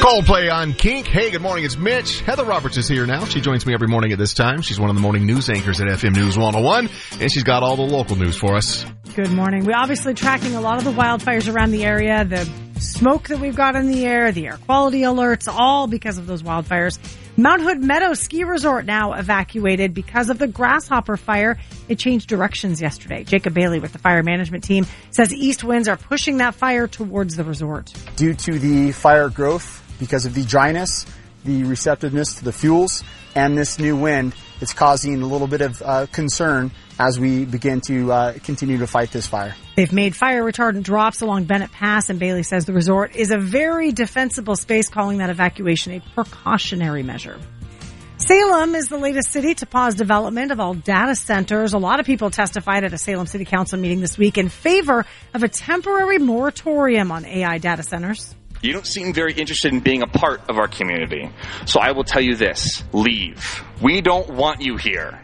Coldplay on Kink. Hey, good morning. It's Mitch. Heather Roberts is here now. She joins me every morning at this time. She's one of the morning news anchors at FM News 101, and she's got all the local news for us. Good morning. We're obviously tracking a lot of the wildfires around the area, the smoke that we've got in the air quality alerts, all because of those wildfires. Mount Hood Meadows Ski Resort now evacuated because of the grasshopper fire. It changed directions yesterday. Jacob Bailey with the fire management team says east winds are pushing that fire towards the resort. Due to the fire growth, because of the dryness, the receptiveness to the fuels, and this new wind, it's causing a little bit of concern as we begin to continue to fight this fire. They've made fire retardant drops along Bennett Pass, and Bailey says the resort is a very defensible space, calling that evacuation a precautionary measure. Salem is the latest city to pause development of all data centers. A lot of people testified at a Salem City Council meeting this week in favor of a temporary moratorium on AI data centers. You don't seem very interested in being a part of our community. So I will tell you this, leave. We don't want you here.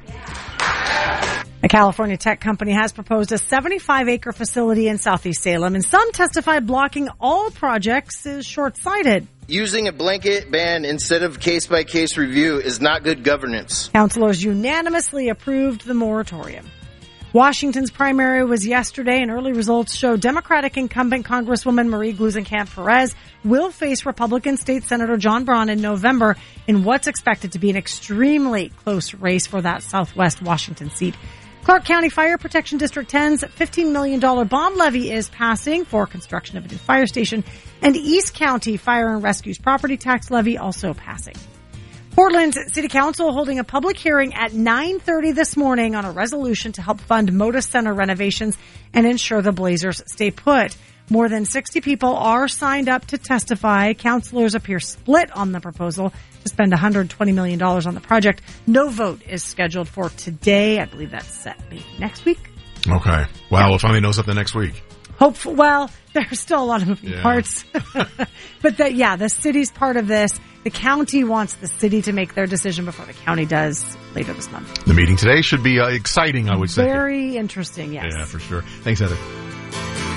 A California tech company has proposed a 75-acre facility in Southeast Salem, and some testify blocking all projects is short-sighted. Using a blanket ban instead of case-by-case review is not good governance. Councilors unanimously approved the moratorium. Washington's primary was yesterday, and early results show Democratic incumbent Congresswoman Marie Gluesenkamp-Perez will face Republican State Senator John Braun in November in what's expected to be an extremely close race for that Southwest Washington seat. Clark County Fire Protection District 10's $15 million bond levy is passing for construction of a new fire station, and East County Fire and Rescue's property tax levy also passing. Portland City Council holding a public hearing at 9:30 this morning on a resolution to help fund Moda Center renovations and ensure the Blazers stay put. More than 60 people are signed up to testify. Councilors appear split on the proposal to spend $120 million on the project. No vote is scheduled for today. I believe that's set maybe next week. Okay. Wow, we'll finally know something next week. Hopefully, well, there's still a lot of moving parts. But the city's part of this. The county wants the city to make their decision before the county does later this month. The meeting today should be exciting, I would say. Very interesting, yes. Yeah, for sure. Thanks, Heather.